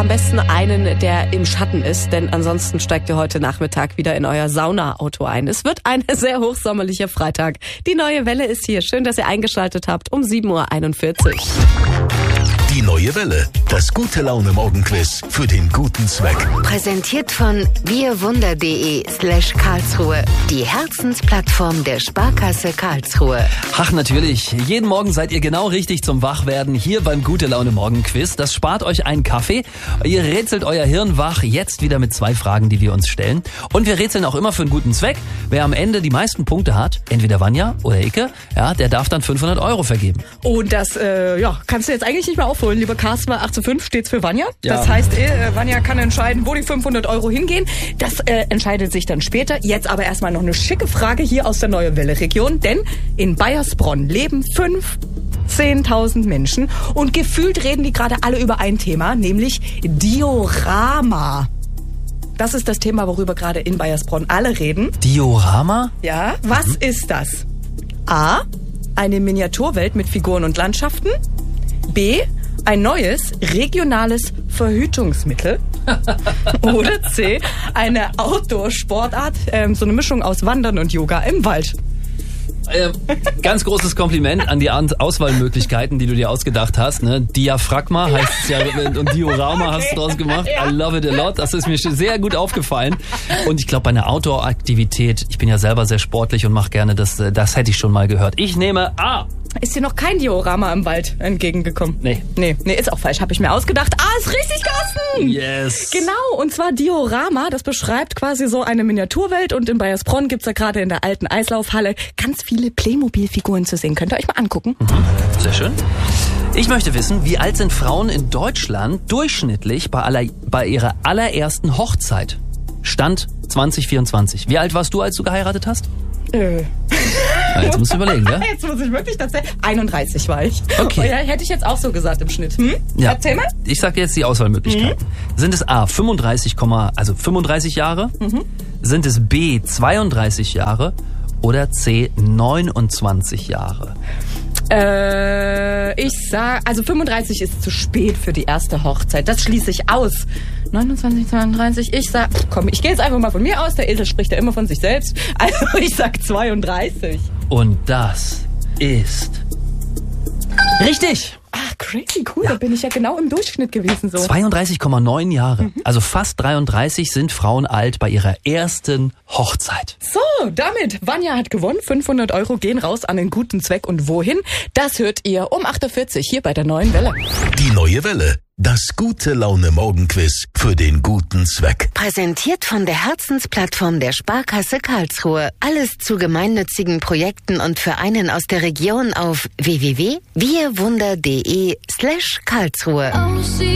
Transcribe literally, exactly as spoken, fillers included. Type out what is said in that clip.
Am besten einen, der im Schatten ist, denn ansonsten steigt ihr heute Nachmittag wieder in euer Saunaauto ein. Es wird ein sehr hochsommerlicher Freitag. Die neue Welle ist hier. Schön, dass ihr eingeschaltet habt um sieben Uhr einundvierzig. Die neue Welle, das gute Laune-Morgenquiz für den guten Zweck. Präsentiert von wirwunder.de slash Karlsruhe, die Herzensplattform der Sparkasse Karlsruhe. Ach, natürlich. Jeden Morgen seid ihr genau richtig zum Wachwerden hier beim Gute-Laune-Morgen-Quiz. Das spart euch einen Kaffee. Ihr rätselt euer Hirn wach, jetzt wieder mit zwei Fragen, die wir uns stellen. Und wir rätseln auch immer für einen guten Zweck. Wer am Ende die meisten Punkte hat, entweder Vanja oder Icke, ja, der darf dann fünfhundert Euro vergeben. Und das, äh, ja, kannst du jetzt eigentlich nicht mehr aufholen. Lieber Carsten, weil acht zu fünf steht's für Vanja. Ja. Das heißt, äh, Vanja kann entscheiden, wo die fünfhundert Euro hingehen. Das äh, entscheidet sich dann später. Jetzt aber erstmal noch eine schicke Frage hier aus der Neue Welle-Region. Denn in Baiersbronn leben fünf zehntausend Menschen und gefühlt reden die gerade alle über ein Thema, nämlich Diorama. Das ist das Thema, worüber gerade in Baiersbronn alle reden. Diorama? Ja, was mhm. ist das? A. Eine Miniaturwelt mit Figuren und Landschaften. B. Ein neues regionales Verhütungsmittel. Oder C. Eine Outdoor-Sportart, ähm, so eine Mischung aus Wandern und Yoga im Wald. Äh, ganz großes Kompliment an die Auswahlmöglichkeiten, die du dir ausgedacht hast. Ne? Diaphragma heißt es ja und Diorama hast du draus gemacht. I love it a lot. Das ist mir schon sehr gut aufgefallen. Und ich glaube, bei einer Outdoor-Aktivität, ich bin ja selber sehr sportlich und mache gerne das, das hätte ich schon mal gehört. Ich nehme A. Ist dir noch kein Diorama im Wald entgegengekommen? Nee. Nee, nee, ist auch falsch, habe ich mir ausgedacht. Ah, ist richtig, Carsten! Yes! Genau, und zwar Diorama, das beschreibt quasi so eine Miniaturwelt und in Baiersbronn gibt's ja gerade in der alten Eislaufhalle ganz viele Playmobil-Figuren zu sehen. Könnt ihr euch mal angucken? Mhm. Sehr schön. Ich möchte wissen, wie alt sind Frauen in Deutschland durchschnittlich bei, aller, bei ihrer allerersten Hochzeit? Stand zwanzig vierundzwanzig. Wie alt warst du, als du geheiratet hast? Äh... Ja, jetzt musst du überlegen, gell? Jetzt muss ich wirklich tatsächlich... einunddreißig war ich. Okay. Oh ja, hätte ich jetzt auch so gesagt im Schnitt. Hm? Ja. Erzähl mal. Ich sage jetzt die Auswahlmöglichkeiten. Mhm. Sind es A, fünfunddreißig, also fünfunddreißig Jahre? Mhm. Sind es B, zweiunddreißig Jahre? Oder C, neunundzwanzig Jahre? Äh, ich sag... Also fünfunddreißig ist zu spät für die erste Hochzeit. Das schließe ich aus. neunundzwanzig, zweiunddreißig, ich sag... Komm, ich gehe jetzt einfach mal von mir aus. Der Esel spricht ja immer von sich selbst. Also ich sag zweiunddreißig. Und das ist... richtig! Ach, crazy, cool. Ja. Da bin ich ja genau im Durchschnitt gewesen. So. zweiunddreißig Komma neun Jahre. Mhm. Also fast dreiunddreißig sind Frauen alt bei ihrer ersten Hochzeit. So, damit, Vanja hat gewonnen. fünfhundert Euro gehen raus an den guten Zweck. Und wohin? Das hört ihr um acht Uhr vierzig hier bei der Neuen Welle. Die Neue Welle. Das gute Laune-Morgenquiz für den guten Zweck. Präsentiert von der Herzensplattform der Sparkasse Karlsruhe. Alles zu gemeinnützigen Projekten und Vereinen aus der Region auf w w w punkt wirwunder punkt de slash Karlsruhe.